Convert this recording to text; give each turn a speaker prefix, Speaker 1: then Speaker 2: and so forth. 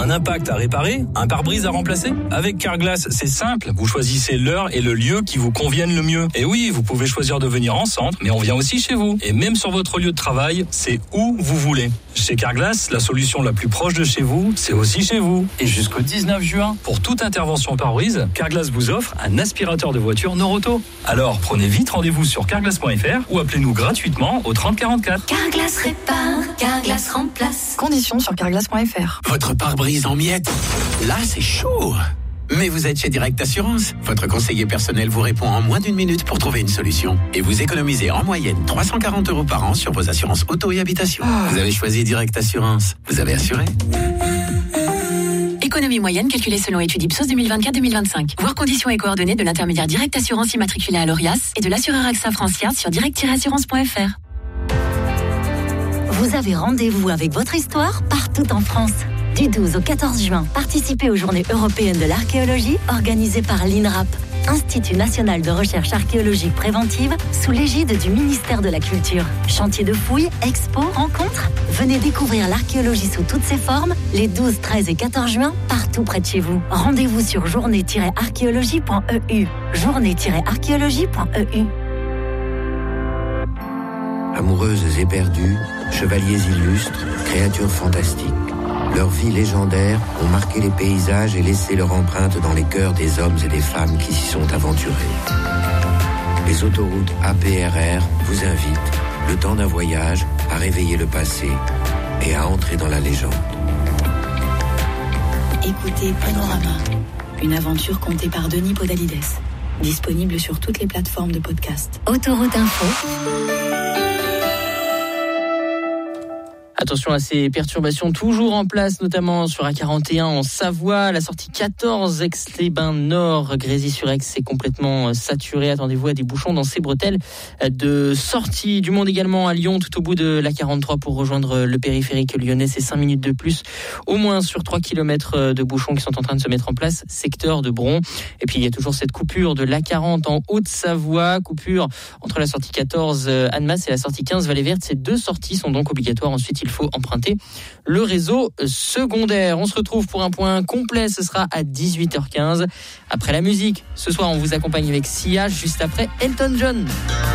Speaker 1: Un impact à réparer? Un pare-brise à remplacer? Avec Carglass, c'est simple. Vous choisissez l'heure et le lieu qui vous conviennent le mieux. Et oui, vous pouvez choisir de venir en centre, mais on vient aussi chez vous. Et même sur votre lieu de travail, c'est où vous voulez. Chez Carglass, la solution la plus proche de chez vous, c'est aussi chez vous. Et jusqu'au 19 juin, pour toute intervention pare-brise, Carglass vous offre un aspirateur de voiture Noroto. Alors, prenez vite rendez-vous sur carglass.fr ou appelez-nous gratuitement au 30 44.
Speaker 2: Carglass répare, Carglass remplace.
Speaker 3: Conditions sur carglass.fr.
Speaker 4: Votre pare-brise en miettes, là c'est chaud. Mais vous êtes chez Direct Assurance. Votre conseiller personnel vous répond en moins d'une minute pour trouver une solution. Et vous économisez en moyenne 340 € par an sur vos assurances auto et habitation. Vous avez choisi Direct Assurance. Vous avez assuré.
Speaker 5: Économie moyenne calculée selon étude Ipsos 2024-2025. Voir conditions et coordonnées de l'intermédiaire Direct Assurance immatriculé à l'ORIAS et de l'assureur AXA Francia sur direct-assurance.fr.
Speaker 6: Vous avez rendez-vous avec votre histoire partout en France. Du 12 au 14 juin, participez aux Journées européennes de l'archéologie organisées par l'INRAP, Institut national de recherche archéologique préventive, sous l'égide du ministère de la Culture. Chantier de fouilles, expos, rencontres. Venez découvrir l'archéologie sous toutes ses formes les 12, 13 et 14 juin, partout près de chez vous. Rendez-vous sur journée-archéologie.eu. Journée-archéologie.eu.
Speaker 7: Amoureuses éperdues, chevaliers illustres, créatures fantastiques. Leurs vies légendaires ont marqué les paysages et laissé leur empreinte dans les cœurs des hommes et des femmes qui s'y sont aventurés. Les autoroutes APRR vous invitent, le temps d'un voyage, à réveiller le passé et à entrer dans la légende.
Speaker 8: Écoutez Panorama, une aventure contée par Denis Podalides. Disponible sur toutes les plateformes de podcast.
Speaker 6: Autoroute Info.
Speaker 9: Attention à ces perturbations toujours en place, notamment sur A41 en Savoie. La sortie 14, Aix-les-Bains Nord, Grésy-sur-Aix est complètement saturée. Attendez-vous à des bouchons dans ces bretelles de sortie. Du monde également à Lyon, tout au bout de l'A43 pour rejoindre le périphérique lyonnais. C'est 5 minutes de plus, au moins sur 3 km de bouchons qui sont en train de se mettre en place, secteur de Bron. Et puis il y a toujours cette coupure de l'A40 en Haute-Savoie, coupure entre la sortie 14 Annemasse et la sortie 15 Vallée Verte. Ces deux sorties sont donc obligatoires. Ensuite, il faut emprunter le réseau secondaire. On se retrouve pour un point complet, ce sera à 18h15. Après la musique, ce soir on vous accompagne avec Sia, juste après Elton John.